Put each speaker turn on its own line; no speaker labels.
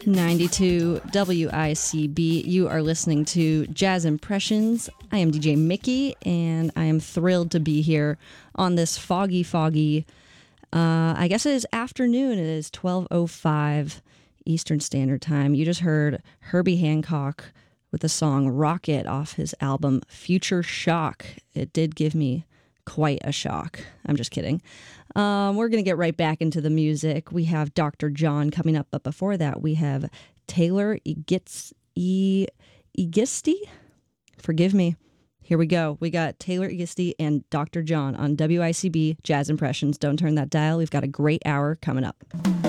92 WICB. You are listening to Jazz Impressions. I am DJ Mickey, and I am thrilled to be here on this foggy, I guess it is afternoon. It is 12:05 Eastern Standard Time. You just heard Herbie Hancock with the song Rocket off his album Future Shock. It did give me quite a shock. I'm just kidding. We're going to get right back into the music. We have Dr. John coming up, but before that, we have Taylor Egisti. Forgive me. Here we go. We got Taylor Egisti and Dr. John on WICB Jazz Impressions. Don't turn that dial. We've got a great hour coming up.